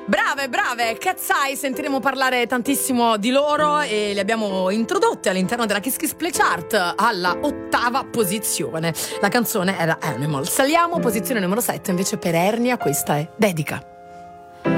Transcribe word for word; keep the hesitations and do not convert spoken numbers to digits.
Brave, brave, Cat's Eye, sentiremo parlare tantissimo di loro e le abbiamo introdotte all'interno della Kiss Kiss Play Chart alla ottava posizione. La canzone era Animal. Saliamo, posizione numero sette invece per Ernia, questa è Dedica.